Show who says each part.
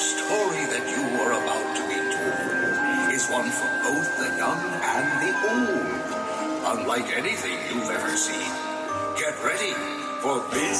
Speaker 1: story that you are about to be told is one for both the young and the old. Unlike anything you've ever seen. Get ready for this